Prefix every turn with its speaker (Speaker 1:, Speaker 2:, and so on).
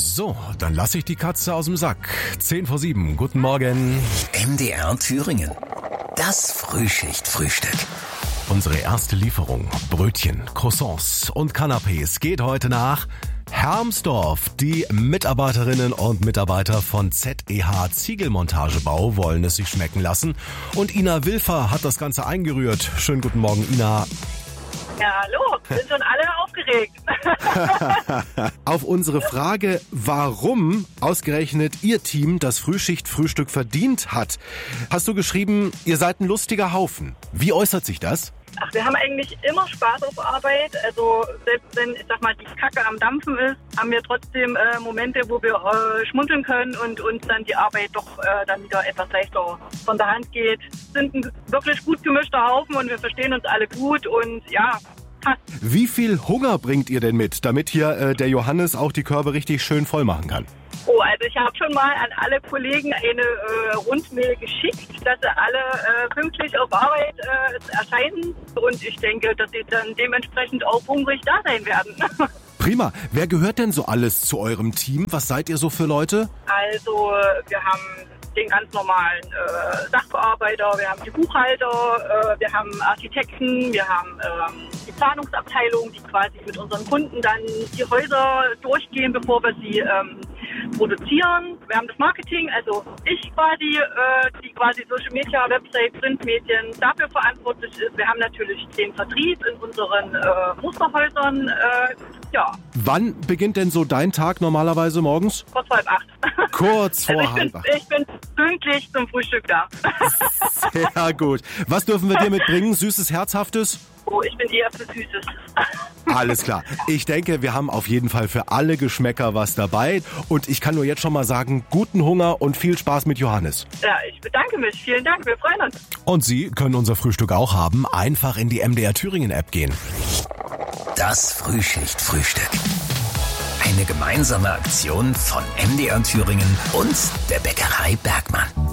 Speaker 1: So, dann lasse ich die Katze aus dem Sack. 6:50, guten Morgen.
Speaker 2: MDR Thüringen. Das Frühschicht-Frühstück.
Speaker 1: Unsere erste Lieferung, Brötchen, Croissants und Canapés, geht heute nach Hermsdorf. Die Mitarbeiterinnen und Mitarbeiter von ZEH Ziegelmontagebau wollen es sich schmecken lassen. Und Ina Wilfer hat das Ganze eingerührt. Schönen guten Morgen, Ina.
Speaker 3: Ja, hallo, sind schon alle aufgeregt.
Speaker 1: Auf unsere Frage, warum ausgerechnet Ihr Team das Frühschicht-Frühstück verdient hat, hast du geschrieben, ihr seid ein lustiger Haufen. Wie äußert sich das?
Speaker 3: Ach, wir haben eigentlich immer Spaß auf Arbeit. Also selbst wenn, ich sag mal, die Kacke am Dampfen ist, haben wir trotzdem Momente, wo wir schmunzeln können und uns dann die Arbeit doch dann wieder etwas leichter von der Hand geht. Sind ein wirklich gut gemischter Haufen und wir verstehen uns alle gut und ja, passt.
Speaker 1: Wie viel Hunger bringt ihr denn mit, damit hier der Johannes auch die Körbe richtig schön voll machen kann?
Speaker 3: Oh, also ich habe schon mal an alle Kollegen eine Rundmail geschickt, dass sie alle pünktlich auf Arbeit erscheinen. Und ich denke, dass sie dann dementsprechend auch hungrig da sein werden.
Speaker 1: Prima. Wer gehört denn so alles zu eurem Team? Was seid ihr so für Leute?
Speaker 3: Also wir haben den ganz normalen Sachbearbeiter, wir haben die Buchhalter, wir haben Architekten, wir haben die Planungsabteilung, die quasi mit unseren Kunden dann die Häuser durchgehen, bevor wir sie produzieren. Wir haben das Marketing, also ich quasi, die quasi Social Media, Website, Printmedien dafür verantwortlich ist. Wir haben natürlich den Vertrieb in unseren Musterhäusern, ja.
Speaker 1: Wann beginnt denn so dein Tag normalerweise morgens?
Speaker 3: Kurz vor 7:30.
Speaker 1: Kurz vor
Speaker 3: also
Speaker 1: 7:30.
Speaker 3: Ich bin pünktlich zum Frühstück da.
Speaker 1: Sehr gut. Was dürfen wir dir mitbringen? Süßes, Herzhaftes?
Speaker 3: Oh, ich bin eher für Süßes.
Speaker 1: Alles klar. Ich denke, wir haben auf jeden Fall für alle Geschmäcker was dabei. Und ich kann nur jetzt schon mal sagen, guten Hunger und viel Spaß mit Johannes.
Speaker 3: Ja, ich bedanke mich. Vielen Dank. Wir freuen uns.
Speaker 1: Und Sie können unser Frühstück auch haben. Einfach in die MDR Thüringen App gehen.
Speaker 2: Das Frühschicht-Frühstück. Eine gemeinsame Aktion von MDR Thüringen und der Bäckerei Bergmann.